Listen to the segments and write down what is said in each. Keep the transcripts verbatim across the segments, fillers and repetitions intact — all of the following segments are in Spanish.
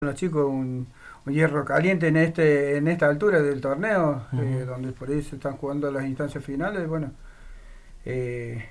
Los chicos un, un hierro caliente en este en esta altura del torneo, uh-huh. eh, donde por ahí se están jugando las instancias finales. Bueno, eh,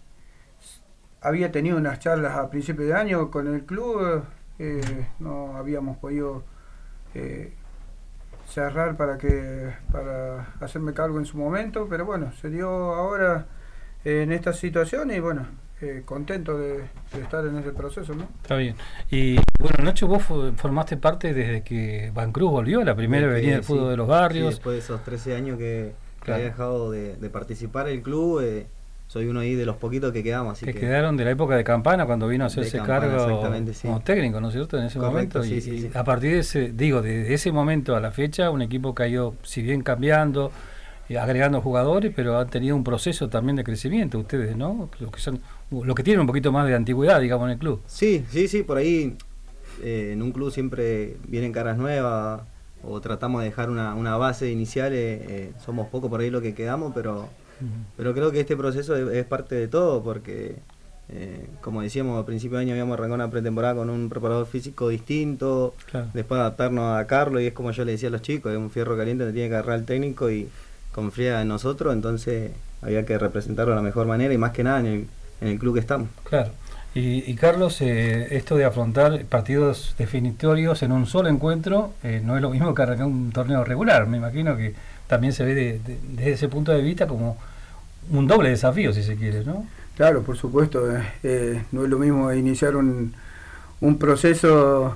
había tenido unas charlas a principios de año con el club, eh, no habíamos podido eh, cerrar para que para hacerme cargo en su momento, pero bueno, se dio ahora eh, en esta situación y bueno, eh, contento de, de estar en ese proceso, ¿no? Está bien. Y bueno, Nacho, vos formaste parte desde que Van Cruz volvió a la primera Desde, avenida del fútbol sí, de los barrios. Sí, después de esos trece años que, que claro. había dejado de, de participar el club, eh, soy uno ahí de los poquitos que quedamos. Así que, que quedaron de la época de Campana, cuando vino a hacerse Campana, cargo sí. como técnico, ¿no es cierto?, en ese Correcto, momento. Sí, y, sí, y sí. a partir de ese, digo, de ese momento a la fecha, un equipo que ha ido, si bien cambiando, eh, agregando jugadores, pero han tenido un proceso también de crecimiento ustedes, ¿no? Los que son, los que tienen un poquito más de antigüedad, digamos, en el club. Sí, sí, sí, por ahí eh, en un club siempre vienen caras nuevas o tratamos de dejar una, una base inicial, eh, eh, somos pocos por ahí lo que quedamos, pero uh-huh. pero creo que este proceso es, es parte de todo, porque eh, como decíamos, al principio de año habíamos arrancado una pretemporada con un preparador físico distinto, claro. Después adaptarnos a Carlos, y es como yo le decía a los chicos, es un fierro caliente donde tiene que agarrar el técnico y confía en nosotros, entonces había que representarlo de la mejor manera y más que nada en el, en el club que estamos. Claro. Y, y Carlos, eh, esto de afrontar partidos definitorios en un solo encuentro eh, no es lo mismo que arrancar un torneo regular. Me imagino que también se ve de, de, desde ese punto de vista como un doble desafío, si se quiere, ¿no? Claro, por supuesto. Eh, eh, no es lo mismo iniciar un, un proceso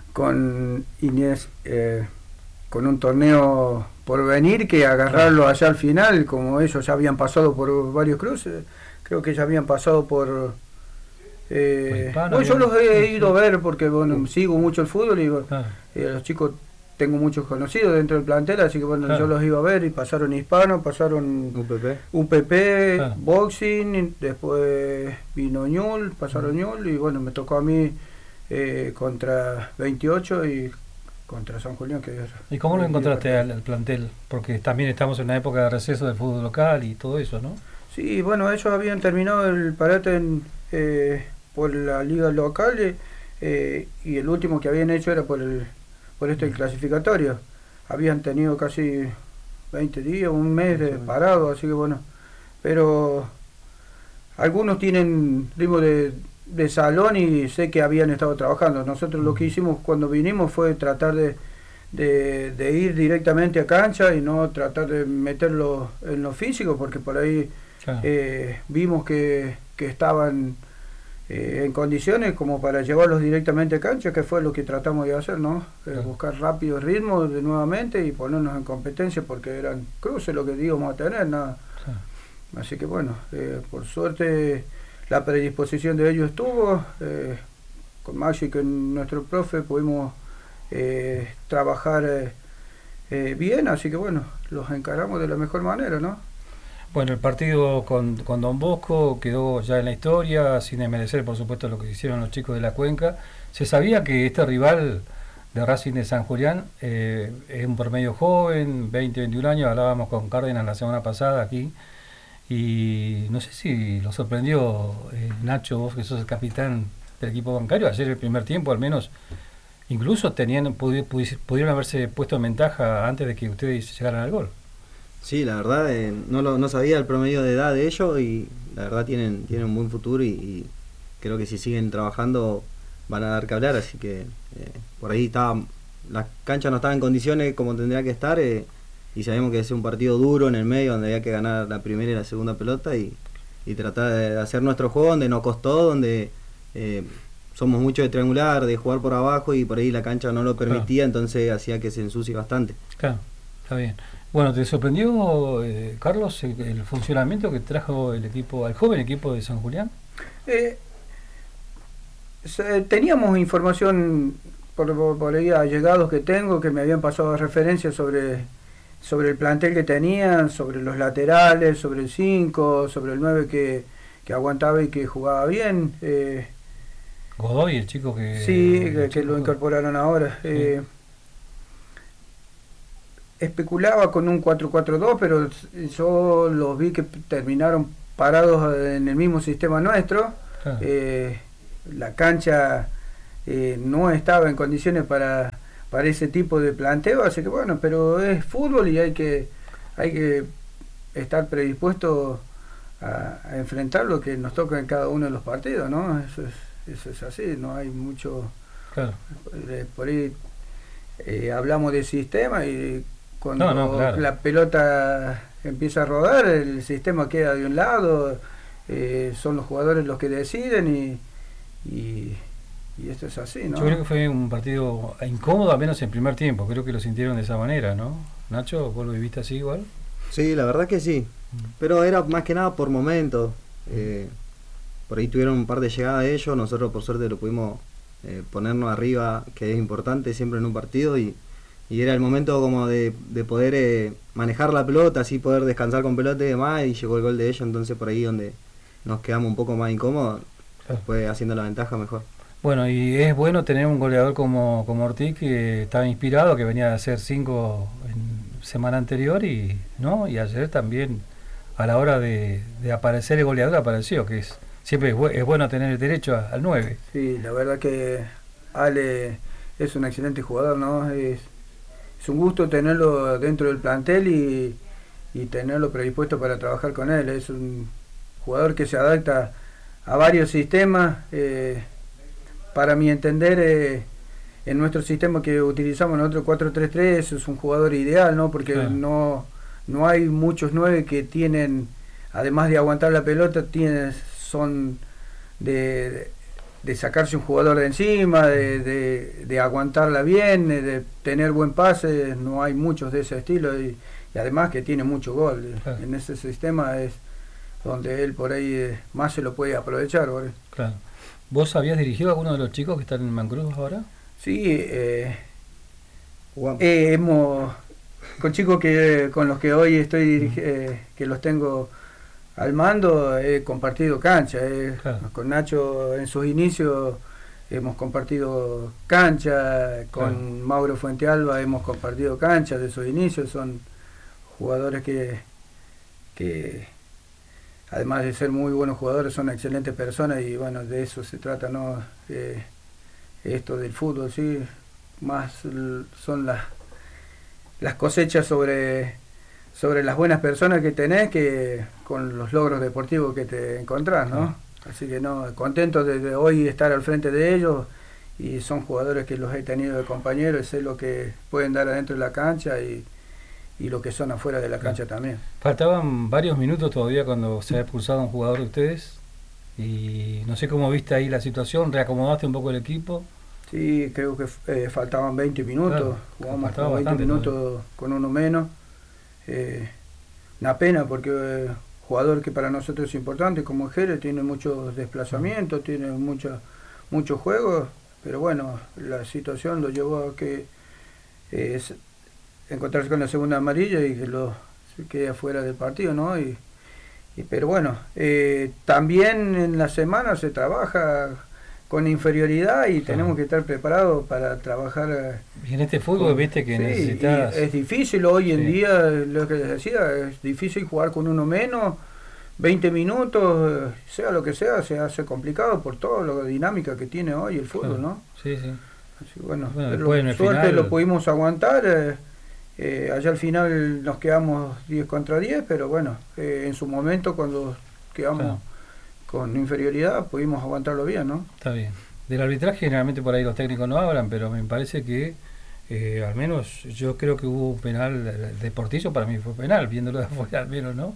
con Inés, eh, con un torneo por venir, que agarrarlo allá al final, como ellos ya habían pasado por varios cruces. Creo que ya habían pasado por... Eh, Hispano, bueno, yo los he sí, ido sí. a ver porque bueno, sigo mucho el fútbol y bueno, claro. eh, los chicos tengo muchos conocidos dentro del plantel, así que bueno, claro. yo los iba a ver y pasaron Hispano, pasaron U P P, U P P claro. Boxing, después vino Ñul, pasaron Ñul y bueno, me tocó a mí eh, contra veintiocho y contra San Julián. Que ¿Y cómo lo encontraste al, al plantel? Porque también estamos en una época de receso del fútbol local y todo eso, ¿no? Sí, bueno, ellos habían terminado el parate en, eh, por la liga local eh, y el último que habían hecho era por el por este el clasificatorio. Habían tenido casi veinte días, un mes de parado, así que bueno, pero algunos tienen ritmo de, de salón y sé que habían estado trabajando. Nosotros lo que hicimos cuando vinimos fue tratar de De, de ir directamente a cancha y no tratar de meterlo en lo físico, porque por ahí claro. eh, vimos que, que estaban eh, en condiciones como para llevarlos directamente a cancha, que fue lo que tratamos de hacer, ¿no? Eh, claro. Buscar rápido ritmo de nuevamente y ponernos en competencia, porque eran cruces lo que íbamos a tener, nada. Claro. Así que bueno, eh, por suerte la predisposición de ellos estuvo, eh, con Maxi, que nuestro profe, pudimos Eh, trabajar eh, eh, bien, así que bueno, los encaramos de la mejor manera, ¿no? Bueno, el partido con, con Don Bosco quedó ya en la historia, sin desmerecer por supuesto lo que hicieron los chicos de la Cuenca. Se sabía que este rival de Racing de San Julián eh, es un promedio joven, veinte, veintiún años, hablábamos con Cárdenas la semana pasada aquí, y no sé si lo sorprendió eh, Nacho, vos que sos el capitán del equipo bancario, ayer el primer tiempo al menos. Incluso tenían pudi, pudi, pudieron haberse puesto en ventaja antes de que ustedes llegaran al gol. Sí, la verdad, eh, no, lo, no sabía el promedio de edad de ellos y la verdad tienen, tienen un buen futuro y, y creo que si siguen trabajando van a dar que hablar, así que eh, por ahí estaba, la cancha no estaba en condiciones como tendría que estar eh, y sabemos que es un partido duro en el medio donde había que ganar la primera y la segunda pelota y, y tratar de hacer nuestro juego donde nos costó, donde... Eh, somos mucho de triangular, de jugar por abajo y por ahí la cancha no lo permitía, claro. Entonces hacía que se ensucie bastante. Claro, está bien. Bueno, ¿te sorprendió, eh, Carlos, el, el funcionamiento que trajo el equipo, al joven equipo de San Julián? Eh, se, teníamos información por, por, por ahí allegados que tengo, que me habían pasado referencias sobre, sobre el plantel que tenían, sobre los laterales, sobre el cinco, sobre el nueve que, que aguantaba y que jugaba bien. Eh, Godoy, el chico que... Sí, que, que lo incorporaron ahora. Sí. Eh, especulaba con un cuatro cuatro dos, pero yo los vi que terminaron parados en el mismo sistema nuestro. Claro. Eh, la cancha eh, no estaba en condiciones para, para ese tipo de planteo, así que bueno, pero es fútbol y hay que, hay que estar predispuesto a, a enfrentar lo que nos toca en cada uno de los partidos, ¿no? Eso es, eso es así, no hay mucho... Claro. Eh, por ahí eh, hablamos de sistema y cuando no, no, claro. la pelota empieza a rodar, el sistema queda de un lado, eh, son los jugadores los que deciden y, y, y esto es así, ¿no? Yo creo que fue un partido incómodo, al menos en primer tiempo, creo que lo sintieron de esa manera, ¿no? Nacho, ¿vos lo viviste así igual? Sí, la verdad que sí, pero era más que nada por momentos. Eh, por ahí tuvieron un par de llegadas de ellos, nosotros por suerte lo pudimos eh, ponernos arriba, que es importante siempre en un partido, y, y era el momento como de, de poder eh, manejar la pelota, así poder descansar con pelota y demás, y llegó el gol de ellos, entonces por ahí donde nos quedamos un poco más incómodos, Claro. fue haciendo la ventaja mejor. Bueno, y es bueno tener un goleador como, como Ortiz, que estaba inspirado, que venía a hacer cinco en semana anterior, y no y ayer también a la hora de, de aparecer el goleador apareció, que es siempre es, bu es bueno tener el derecho a, al nueve. Sí, la verdad que Ale es un excelente jugador, ¿no? Es, es un gusto tenerlo dentro del plantel y, y tenerlo predispuesto para trabajar con él. Es un jugador que se adapta a varios sistemas. Eh, para mi entender, eh, en nuestro sistema que utilizamos nosotros cuatro tres tres es un jugador ideal, ¿no? Porque Claro. no, no hay muchos nueve que tienen, además de aguantar la pelota, tienen, son de, de sacarse un jugador de encima, de, de, de aguantarla bien, de tener buen pase. No hay muchos de ese estilo y, y además que tiene mucho gol. Claro. En ese sistema es donde él por ahí eh, más se lo puede aprovechar, ¿vale? Claro. ¿Vos habías dirigido a alguno de los chicos que están en Mancruz ahora? Sí, eh, Jugamos. eh, hemos con chicos que con los que hoy estoy dirigi- eh, que los tengo al mando, he compartido cancha. eh, Claro. Con Nacho en sus inicios hemos compartido cancha, con Claro. Mauro Fuentealba hemos compartido cancha de sus inicios. Son jugadores que, que además de ser muy buenos jugadores, son excelentes personas y bueno, de eso se trata, ¿no? Eh, esto del fútbol, sí, más l- son las las cosechas sobre sobre las buenas personas que tenés que con los logros deportivos que te encontrás, ¿no? Así que no, contento de, de hoy estar al frente de ellos y son jugadores que los he tenido de compañeros, sé lo que pueden dar adentro de la cancha y, y lo que son afuera de la cancha también. Faltaban varios minutos todavía cuando se ha expulsado un jugador de ustedes, y no sé cómo viste ahí la situación, reacomodaste un poco el equipo. Sí, creo que eh, faltaban veinte minutos, Claro, jugamos faltaba como veinte bastante minutos todavía. con uno menos. Eh, una pena porque eh, jugador que para nosotros es importante como Jerez, tiene muchos desplazamientos, tiene mucho, muchos juegos, pero bueno, la situación lo llevó a que eh, s- encontrarse con la segunda amarilla y que lo se quede afuera del partido, ¿no? Y, y- pero bueno, eh, también en la semana se trabaja con inferioridad y tenemos que estar preparados para trabajar. eh, Y en este fútbol, con- viste que sí, necesitas... y es difícil hoy en Sí. día, lo que les decía, es difícil jugar con uno menos, veinte minutos, eh, sea lo que sea, se hace complicado por toda la dinámica que tiene hoy el fútbol, Claro. ¿no? Sí, sí. Así, bueno, Bueno, pero después en el suerte final- lo pudimos aguantar. eh, eh, allá al final nos quedamos diez contra diez, pero bueno, eh, en su momento cuando quedamos Claro. con inferioridad pudimos aguantarlo bien, ¿no? Está bien. Del arbitraje generalmente por ahí los técnicos no hablan, pero me parece que eh, al menos yo creo que hubo un penal eh, de Portillo, para mí fue penal, viéndolo de afuera al menos, ¿no?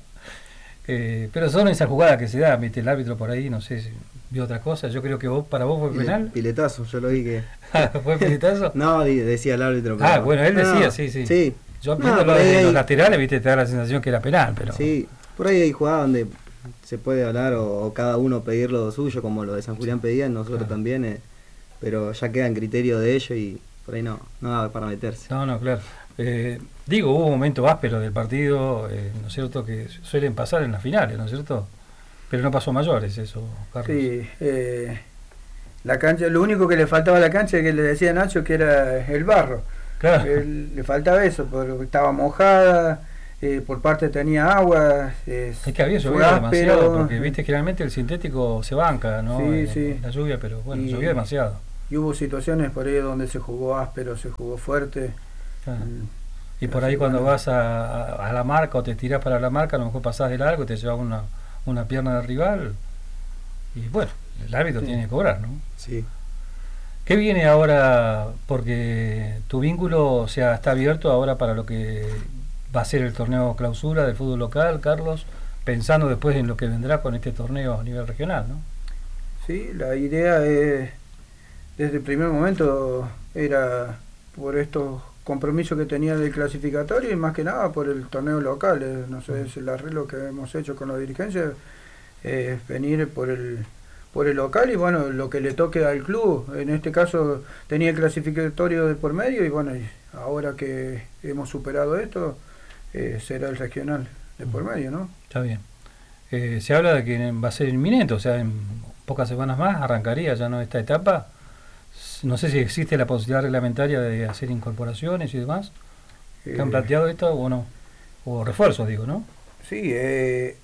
Eh, pero son esas jugadas que se da, viste, el árbitro por ahí, no sé si vio otra cosa, yo creo que vos, para vos fue Pile- penal. Piletazo, yo lo vi que... ¿Fue piletazo? No, di- decía el árbitro. Ah, pero- bueno, él decía, No, sí, sí. Sí, Yo No, viéndolo por ahí de los hay- laterales, viste, te da la sensación que era penal, pero... sí, por ahí hay jugadas donde se puede hablar o, o cada uno pedir lo suyo, como lo de San Julián pedían, nosotros Claro. también, eh, pero ya queda en criterio de ellos y por ahí no, no da para meterse. No, no, claro. Eh, digo, hubo momentos ásperos del partido, eh, ¿no es cierto?, que suelen pasar en las finales, ¿no es cierto? Pero no pasó a mayores eso, Carlos. Sí, eh, la cancha, lo único que le faltaba a la cancha que le decía Nacho que era el barro. Claro. Él- le faltaba eso, porque estaba mojada, eh, por parte tenía agua. eh, Es que había fue llovido demasiado, áspero. porque viste, generalmente el sintético se banca, ¿no? Sí, Eh, sí. La lluvia, pero bueno, Y- llovió demasiado. y hubo situaciones por ahí donde se jugó áspero, se jugó fuerte. Claro. Mm, Y por así ahí que cuando bueno. vas a, a, a la marca o te tirás para la marca, a lo mejor pasás de largo y te llevas una, una pierna del rival. Y bueno, el árbitro Sí. tiene que cobrar, ¿no? Sí. ¿Qué viene ahora? Porque tu vínculo, o sea, está abierto ahora para lo que va a ser el torneo clausura del fútbol local, Carlos, pensando después en lo que vendrá con este torneo a nivel regional, ¿no? Sí, la idea es, desde el primer momento era por estos compromisos que tenía del clasificatorio y más que nada por el torneo local. eh, No sé, es el arreglo que hemos hecho con la dirigencia, eh, venir por el por el local y bueno, lo que le toque al club. En este caso tenía el clasificatorio de por medio y bueno, y ahora que hemos superado esto, eh, será el regional de por medio, ¿no? Está bien. Eh, se habla de que va a ser inminente, o sea, en pocas semanas más arrancaría ya no esta etapa. S- No sé si existe la posibilidad reglamentaria de hacer incorporaciones y demás. ¿Te han Eh, planteado esto o no? O refuerzos, digo, ¿no? sí, eh,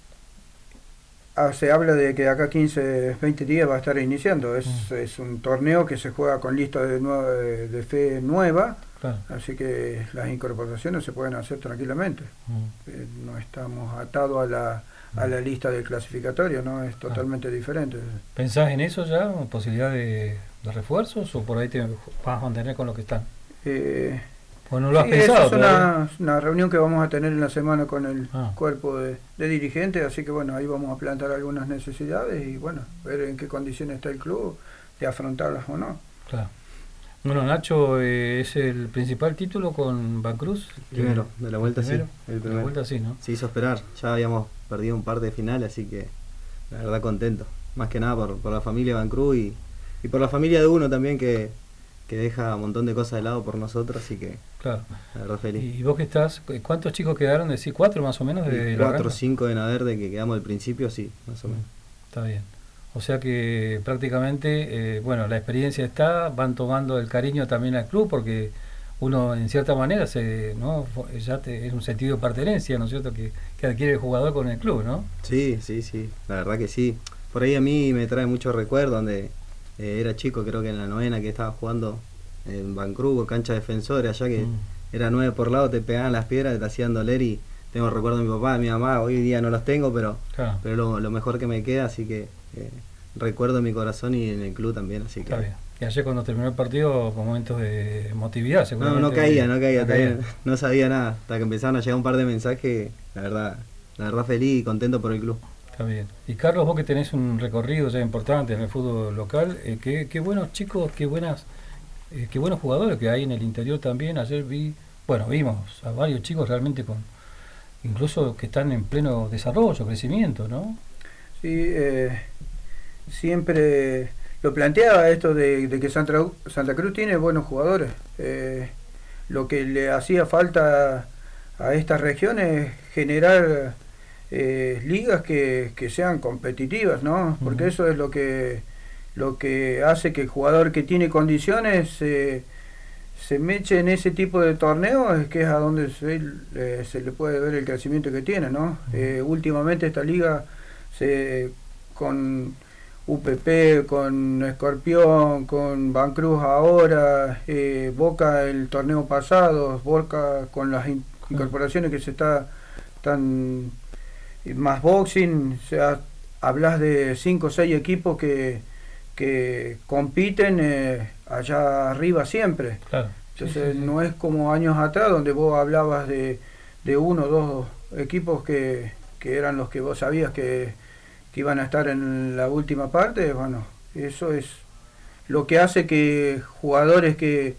ah, se habla de que acá quince, veinte días va a estar iniciando. Es, Mm, es un torneo que se juega con lista de, nue- de de fe nueva, claro. así que las incorporaciones se pueden hacer tranquilamente. Mm, Eh, no estamos atados a la, a la lista del clasificatorio, ¿no? Es claro. totalmente diferente. ¿Pensás en eso ya? ¿Posibilidad de, de refuerzos o por ahí te vas a mantener con lo que están? Eh, ¿O no lo has sí, esa pensado es todavía? una, una reunión que vamos a tener en la semana con el Ah, cuerpo de, de dirigentes, así que bueno, ahí vamos a plantear algunas necesidades y bueno, ver en qué condiciones está el club de afrontarlas o no. claro. Bueno, Nacho, eh, ¿es el principal título con Van Cruz? Primero, de la vuelta primero, sí. El de la primero. vuelta sí, ¿no? Se hizo esperar. Ya habíamos perdido un par de finales, así que la verdad contento. Más que nada por, por la familia Van Cruz y, y por la familia de uno también que, que deja un montón de cosas de lado por nosotros, así que Claro. la verdad feliz. ¿Y vos que estás? ¿Cuántos chicos quedaron? ¿Decís cuatro más o menos? Y De cuatro o cinco de Nader de que quedamos al principio, sí, más o menos. Está bien. O sea que prácticamente, eh, bueno, la experiencia está, van tomando el cariño también al club porque uno en cierta manera se, ¿no? Fo- ya te- es un sentido de pertenencia, ¿no es cierto? Que, que adquiere el jugador con el club, ¿no? Sí, sí, sí, la verdad que sí. Por ahí a mí me trae muchos recuerdos donde eh, era chico, creo que en la novena que estaba jugando en Vancouver, cancha defensora, allá que Mm, era nueve por lado, te pegaban las piedras, te hacían doler y tengo recuerdos de mi papá, de mi mamá, hoy día no los tengo, pero claro, pero lo, lo mejor que me queda, así que eh, recuerdo en mi corazón y en el club también, así está que bien. Y ayer cuando terminó el partido, con momentos de emotividad, no, seguramente. no caía, no caía, no todavía no sabía nada, hasta que empezaron a llegar un par de mensajes, la verdad, la verdad feliz y contento por el club. Está bien. Y Carlos, vos que tenés un recorrido ya importante en el fútbol local, eh, qué, qué buenos chicos, qué buenas, eh, qué buenos jugadores que hay en el interior también. Ayer vi, bueno, vimos a varios chicos realmente con, incluso que están en pleno desarrollo, crecimiento, ¿no? Sí, eh, siempre lo planteaba esto de, de que Santa, Santa Cruz tiene buenos jugadores. Eh, lo que le hacía falta a estas regiones es generar eh, ligas que, que sean competitivas, ¿no? Porque Ujú. eso es lo que lo que hace que el jugador que tiene condiciones se se meche en ese tipo de torneos, es que es a donde se, eh, se le puede ver el crecimiento que tiene, ¿no? Eh, últimamente esta liga se con U P P, con Escorpión, con Van Cruz ahora, eh, Boca el torneo pasado, Boca con las in- incorporaciones que se está tan más boxing, o sea, hablas de cinco o seis equipos que, que compiten eh, allá arriba siempre. Claro. Sí, Entonces sí, sí. no es como años atrás donde vos hablabas de, de uno o dos equipos que, que eran los que vos sabías que, que iban a estar en la última parte. Bueno, eso es lo que hace que jugadores que,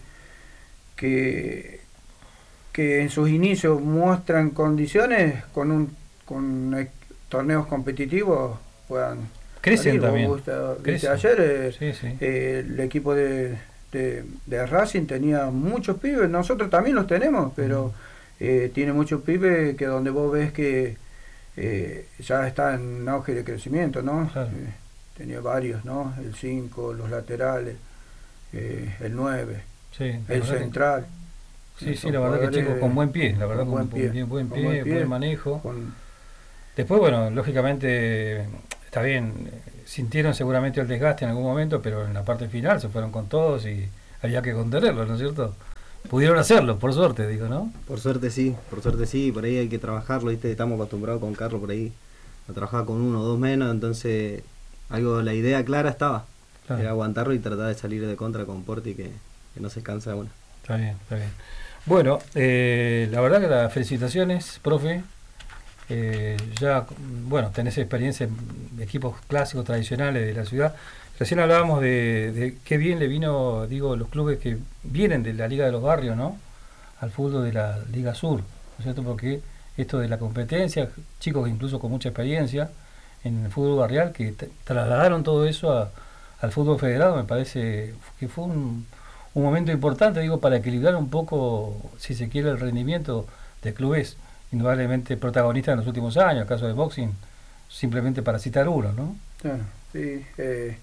que, que en sus inicios muestran condiciones con un con eh, torneos competitivos puedan Crecen salir. Vos también. viste, viste Crecen. ayer eh, Sí, sí. eh, el equipo de, de, de Racing tenía muchos pibes, nosotros también los tenemos, pero eh, tiene muchos pibes que donde vos ves que eh, ya está en auge de crecimiento, ¿no? Claro. Eh, tenía varios, ¿no? El cinco, los laterales, eh, el nueve, Sí, la el verdad que- central. sí, sí, Son la verdad que jugadores chicos con buen pie, la verdad con con, buen pie, con bien, buen con pie, buen pie, buen manejo. con- Después, bueno, lógicamente está bien, eh, sintieron seguramente el desgaste en algún momento, pero en la parte final se fueron con todos y había que contenerlo, ¿no es cierto? Pudieron hacerlo, por suerte, digo, ¿no? Por suerte sí, por suerte sí, por ahí hay que trabajarlo, ¿viste? Estamos acostumbrados con Carlos por ahí a trabajar con uno o dos menos, entonces algo, la idea clara estaba, claro. Era aguantarlo y tratar de salir de contra con Porti, que, que no se cansa de una. Está bien, está bien. Bueno, eh, la verdad que las felicitaciones, profe. Eh, ya, bueno, tenés experiencia en equipos clásicos tradicionales de la ciudad. Recién hablábamos de, de qué bien le vino, digo, los clubes que vienen de la Liga de los Barrios, ¿no? Al fútbol de la Liga Sur, ¿no es cierto? Porque esto de la competencia, chicos incluso con mucha experiencia en el fútbol barrial, que t- trasladaron todo eso a, al fútbol federado, me parece que fue un, un momento importante, digo, para equilibrar un poco, si se quiere, el rendimiento de clubes indudablemente protagonistas en los últimos años, el caso de boxing, simplemente para citar uno, ¿no? Claro, sí. Eh,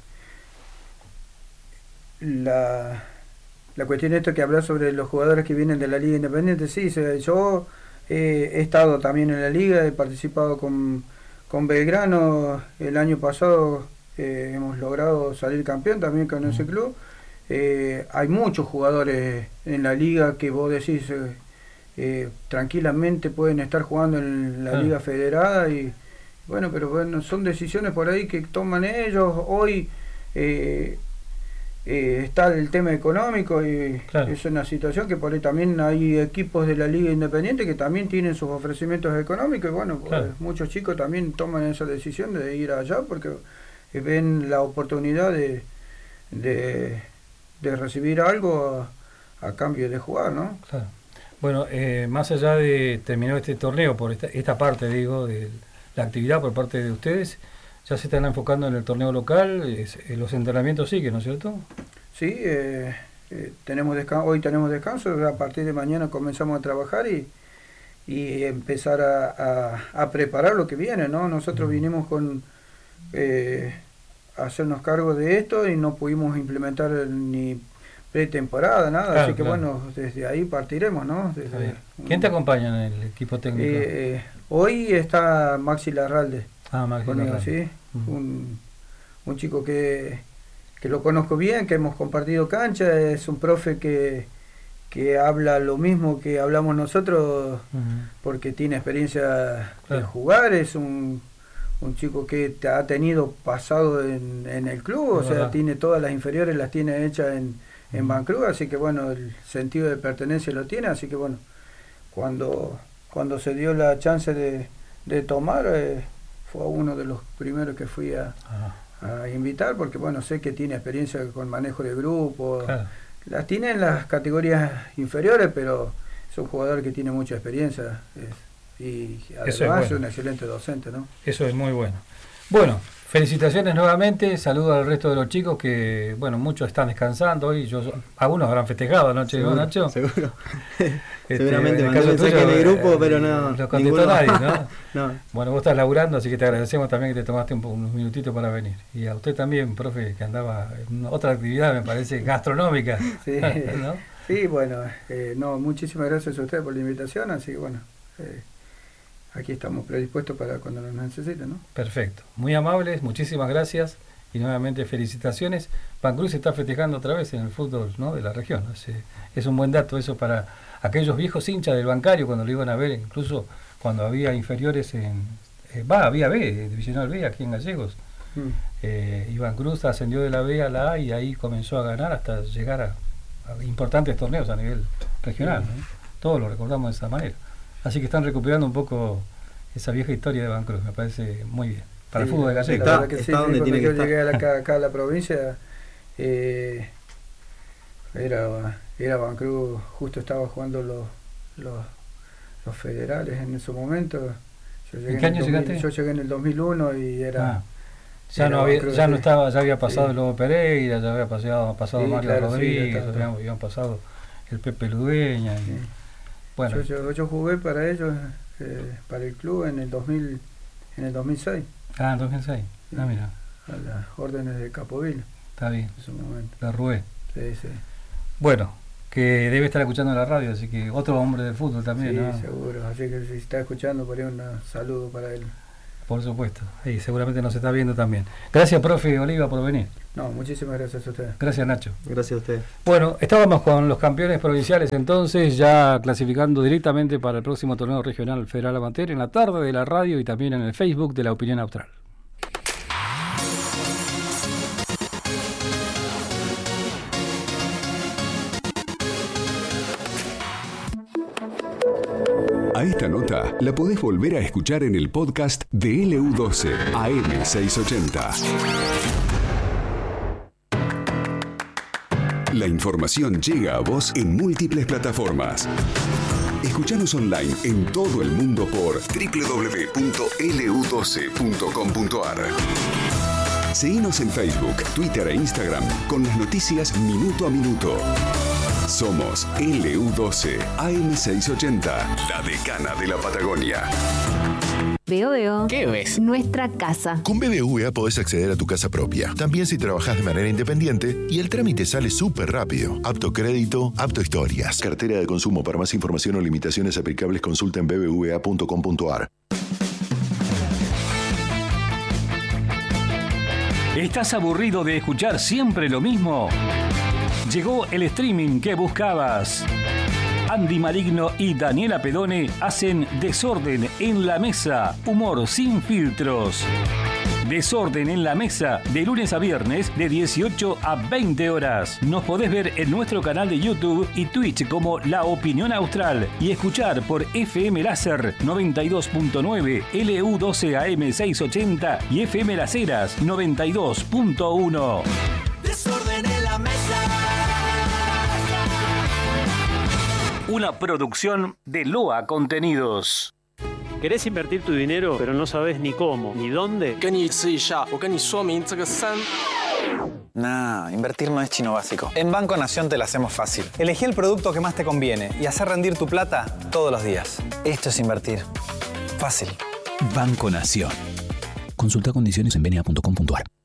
la, la cuestión esto que hablas sobre los jugadores que vienen de la Liga Independiente, sí, se, yo eh, he estado también en la Liga, he participado con, con Belgrano, el año pasado eh, hemos logrado salir campeón también con ese club. Eh, hay muchos jugadores en la Liga que vos decís... Eh, Eh, tranquilamente pueden estar jugando en la ah. Liga Federada y bueno, pero bueno, son decisiones por ahí que toman ellos. Hoy eh, eh, está el tema económico y claro. Es una situación que por ahí también hay equipos de la Liga Independiente que también tienen sus ofrecimientos económicos y bueno, claro. Pues, muchos chicos también toman esa decisión de ir allá porque eh, ven la oportunidad de, de, de recibir algo a, a cambio de jugar, ¿no? Claro. Bueno, eh, más allá de terminar este torneo, por esta, esta parte, digo, de la actividad por parte de ustedes, ya se están enfocando en el torneo local, es, eh, los entrenamientos siguen, ¿no es cierto? Sí, eh, eh, tenemos descanso, hoy tenemos descanso, a partir de mañana comenzamos a trabajar y, y empezar a, a, a preparar lo que viene, ¿no? Nosotros uh-huh. vinimos con eh, a hacernos cargo de esto y no pudimos implementar ni pretemporada, nada, claro, así que claro. Bueno, desde ahí partiremos, ¿no? Desde, ¿Quién te acompaña en el equipo técnico? Eh, hoy está Maxi Larralde. Ah, Maxi conmigo, Larralde. Sí, uh-huh. un, un chico que, que lo conozco bien, que hemos compartido cancha, es un profe que, que habla lo mismo que hablamos nosotros, uh-huh. porque tiene experiencia claro. de jugar, es un, un chico que te ha tenido pasado en, en el club, es o sea, verdad. Tiene todas las inferiores, las tiene hechas en en Vancouver, así que bueno, el sentido de pertenencia lo tiene, así que bueno, cuando cuando se dio la chance de, de tomar, eh, fue uno de los primeros que fui a, a invitar, porque bueno, sé que tiene experiencia con manejo de grupo, claro. Las tiene en las categorías inferiores, pero es un jugador que tiene mucha experiencia, es, y además es, bueno. es un excelente docente, ¿no? Eso es muy bueno. Bueno, felicitaciones nuevamente, saludos al resto de los chicos que, bueno, muchos están descansando hoy, yo, algunos habrán festejado anoche, ¿no, Nacho? Seguro. Este, Seguramente, en el caso tuyo, en el grupo, pero no. Lo contestó nadie, ¿no? No. Bueno, vos estás laburando, así que te agradecemos también que te tomaste un, unos minutitos para venir. Y a usted también, profe, que andaba en otra actividad, me parece, gastronómica. Sí, ¿no? Sí, bueno, eh, no, muchísimas gracias a ustedes por la invitación, así que bueno. Eh, Aquí estamos predispuestos para cuando nos necesiten, ¿no? Perfecto. Muy amables, muchísimas gracias y nuevamente felicitaciones. Vancruz está festejando otra vez en el fútbol, ¿no?, de la región. Es, es un buen dato eso para aquellos viejos hinchas del bancario cuando lo iban a ver, incluso cuando había inferiores en... Eh, va, había B, Divisional B aquí en Gallegos. Mm. Eh, y Vancruz ascendió de la B a la A y ahí comenzó a ganar hasta llegar a, a importantes torneos a nivel regional, ¿no? Todos lo recordamos de esa manera. Así que están recuperando un poco esa vieja historia de Vancruz, me parece muy bien. Para sí, el fútbol de Gallegos. Está, que está sí, donde tiene que estar. Cuando yo llegué acá, acá a la provincia, eh, era, era Vancruz, justo estaba jugando los, los, los federales en ese momento. Yo llegué ¿En qué en año el dos mil, llegaste? Yo llegué en el dos mil uno y era... Ah. Ya, no había, ya no estaba, ya había pasado sí. el Lobo Pereira, ya había pasado, pasado sí, Mario claro, Rodríguez, sí, habían, habían pasado el Pepe Ludueña. Y, sí. Bueno. Yo, yo, yo jugué para ellos, eh, para el club en el dos mil, en el dos mil seis. Ah, en dos mil seis. Sí. Ah, mira. A las órdenes de Capovilla. Está bien. En ese momento. La Rubé. Sí, sí. Bueno, que debe estar escuchando la radio, así que otro hombre de fútbol también, sí, ¿no? Sí, seguro. Así que si está escuchando, por ahí un saludo para él. Por supuesto, y seguramente nos está viendo también. Gracias, profe Oliva, por venir. No, muchísimas gracias a ustedes. Gracias, Nacho. Gracias a ustedes. Bueno, estábamos con los campeones provinciales entonces, ya clasificando directamente para el próximo torneo regional federal amateur en la tarde de la radio y también en el Facebook de La Opinión Austral. A esta nota la podés volver a escuchar en el podcast de L U doce A M seiscientos ochenta. La información llega a vos en múltiples plataformas. Escuchanos online en todo el mundo por doble u doble u doble u punto L U doce punto com punto A R. Seguinos en Facebook, Twitter e Instagram con las noticias minuto a minuto. Somos L U doce A M seiscientos ochenta, la decana de la Patagonia. Veo, veo. ¿Qué ves? Nuestra casa. Con B B V A podés acceder a tu casa propia, también si trabajás de manera independiente, y el trámite sale súper rápido. Apto crédito, apto historias. Cartera de consumo. Para más información o limitaciones aplicables, consulta en b b v a punto com punto a r. ¿Estás aburrido de escuchar siempre lo mismo? Llegó el streaming que buscabas. Andy Maligno y Daniela Pedone hacen Desorden en la Mesa, humor sin filtros. Desorden en la Mesa, de lunes a viernes, de dieciocho a veinte horas. Nos podés ver en nuestro canal de YouTube y Twitch como La Opinión Austral y escuchar por F M Láser noventa y dos punto nueve, L U doce A M seiscientos ochenta y F M Las Heras noventa y dos punto uno. Desorden en la Mesa. Una producción de Loa Contenidos. ¿Querés invertir tu dinero, pero no sabes ni cómo, ni dónde? Nah, invertir no es chino básico. En Banco Nación te lo hacemos fácil. Elegí el producto que más te conviene y hacer rendir tu plata todos los días. Esto es invertir. Fácil. Banco Nación. Consulta condiciones en b n a punto com punto a r.